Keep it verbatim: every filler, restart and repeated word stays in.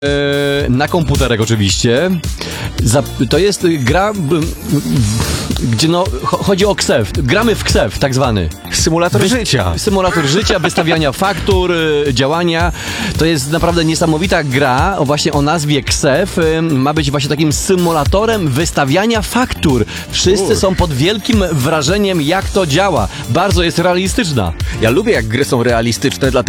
Eee, na komputerek oczywiście. Za, to jest gra, b, b, gdzie no, cho- chodzi o ksew. Gramy w ksew, tak zwany. Symulator Wy- życia. Symulator życia, wystawiania faktur, y, działania. To jest naprawdę niesamowita gra, o właśnie o nazwie ksew. Y, ma być właśnie takim symulatorem wystawiania faktur. Wszyscy Uch. są pod wielkim wrażeniem, jak to działa. Bardzo jest realistyczna. Ja lubię, jak gry są realistyczne, dlatego